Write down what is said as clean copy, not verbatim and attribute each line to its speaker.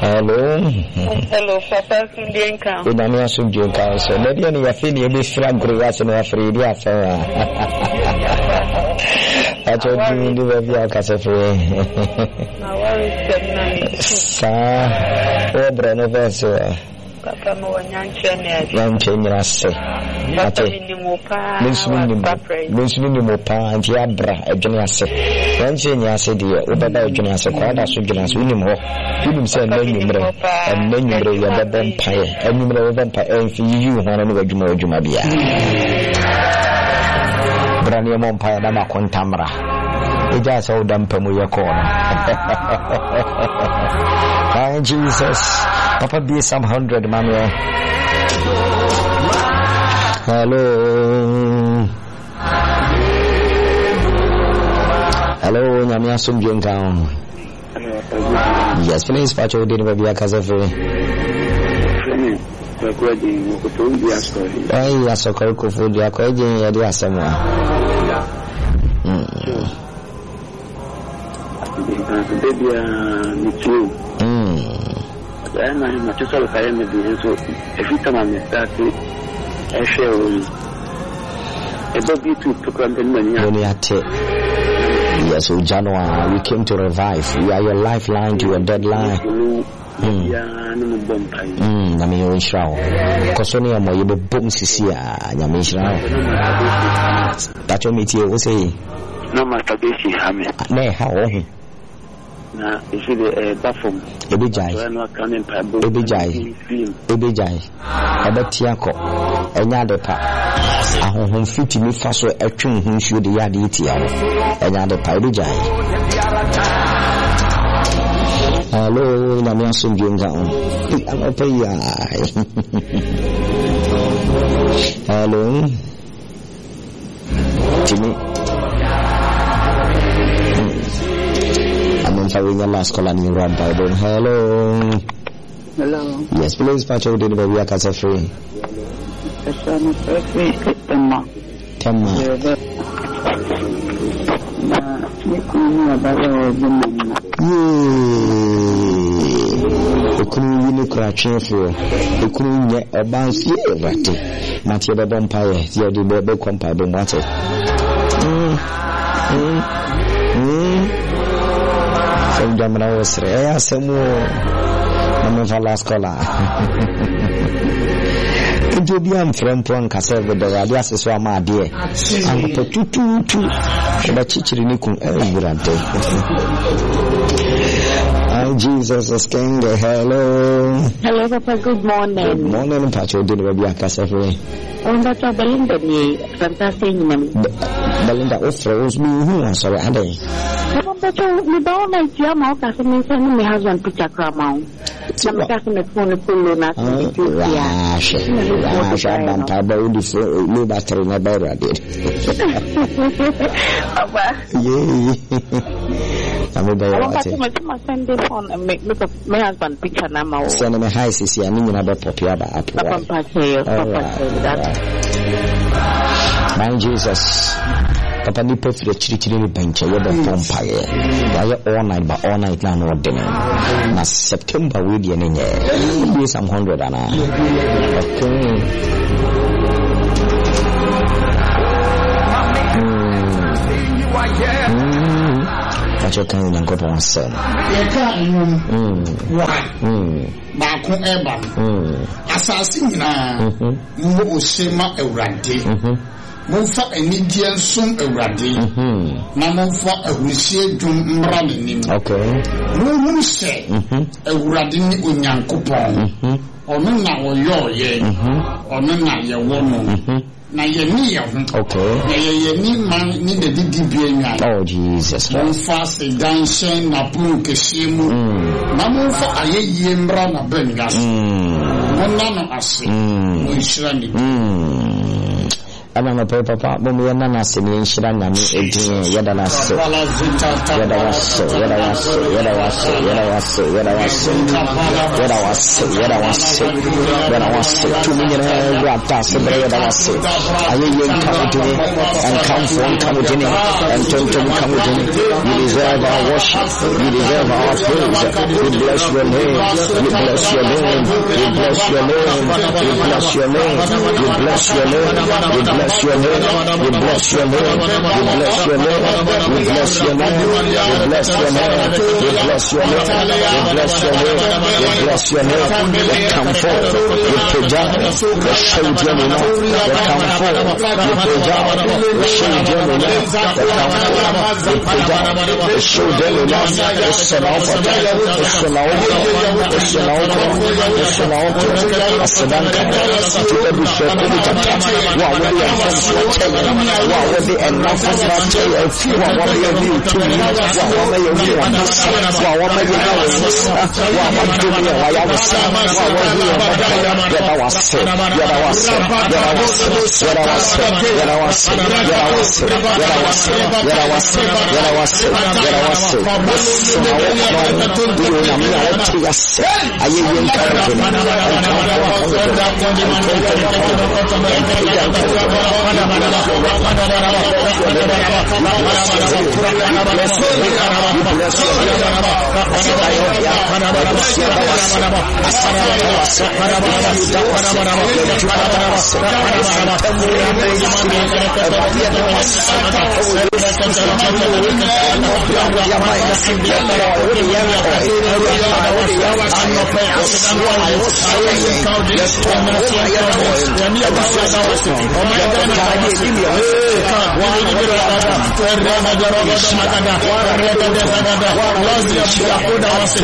Speaker 1: Hello, Papa Sundienka.
Speaker 2: We don't know Sundienka. So maybe you feel you be frank with and afraid you are. I told you in the way of Casafre. Sir, oh, Bruno Vessel.
Speaker 1: Papa, no one young
Speaker 2: Cheney. Miss Minimopa and Yabra, a Juniasa. One senior said, Ubaba Juniasa, Quada Sujunas, Winimo, you say no number, and many number of vampire, and number of vampire, and for you, one of the Jumabia. Brania Mompire, Nama Quantamra. It just all done Pamuya corner. Thank Jesus. Papa be some 100 Manuel. Hello, Namia Sumbian. Yes, please, Pacho did not be a Casafe. I was a cocoa food, you are quite in the somewhere.
Speaker 3: I'm not just all of I am so every time I start I share about you to come in money. Yes, in January we came to revive. We are your lifeline to your deadline. I mean, Israel. Concerning my boom, Sisia, Yamishra. That's what me will say. No, my Tabeshi Hammy. Nay, how? Na isi the platform ebijai abetiako enya de pa ahohom fiti mi fa so atwun hu nsuo de ya de etia no enya de pa ebijai. Hello na me aso ngenga on anope ya. Hello Jimmy. I'm in the last call and you run by them. Hello. Yes, please, Pacho, did we are casa free? Temma. The Kunu Crachin for the Kunu about Rati, Matia Vampire, the other baby compare water. Some German was rare, some more. I'm for last color. It will be from Ponca with the radias is my dear. And put two, but Chichinikum every and Jesus is King. Hello,
Speaker 1: Papa. Good morning.
Speaker 2: Good morning, Pacho. Did we be a cassette?
Speaker 1: On that Belinda, fantastic.
Speaker 2: Belinda offers me who I'm sorry, and I
Speaker 1: don't like your mouth as a man sending my husband picture cram. Some customer phone pull on us.
Speaker 2: Rash, I'm probably no better in a better did. I'm a Sunday phone and make my husband picture now. Send me high CC and you never pop your up. My Jesus. Papa ni pray for the chiri bench. You the vampire. Why all night, but all night now no dinner. Na September we be any year. Some 100 ana. Okay. What you can you go on son?
Speaker 4: Baako eba. Assassin na. Mo osema ewrade. Monfa enidie nsom ewrade na monfa ahurisie dwom mmra nenim.
Speaker 2: Okay.
Speaker 4: Mo se ewrade ni onyankopon. Ono na oyoye. Ono na ye wono. Na ye ni ye ho.
Speaker 2: Okay.
Speaker 4: Na ye ni man ni de didibie nwa.
Speaker 2: Oh Jesus.
Speaker 4: Monfa se danshen na pun kesiemu. Na monfa ayeye mmra na bengas. Monna no ase. Mo ishira ni.
Speaker 2: ana no papa bomu yana na se ne nshira nyame edin yada na so yada waso tumi nyina wata se bre yada waso aye yen kamudini and come from kamudini and tontom kamudini. You deserve our worship, you deserve our praise. We bless your name, we bless your name, we bless your name, we bless your name, we bless your name, we bless your name, we bless your name, we bless your name, we bless your name, we bless your name, we bless your name, we bless your name, we bless your name. We come forth, we project, we show you now, we come forth, we project, we show you now, we come forth, we project, we show them now, it's an offer, it's an offer, it's an offer, it's an offer, it's an offer, to every shop, what will be a first tell you, what will be enough of that tell you, what will be a new to you, what will be a new one, what will be a new one, what will be a new one, what will be a